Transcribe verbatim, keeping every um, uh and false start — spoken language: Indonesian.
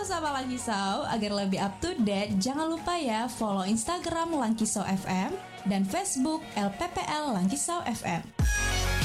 Sama Langkisau, agar lebih up to date, jangan lupa ya follow Instagram Langkisau F M dan Facebook L P P L Langkisau F M.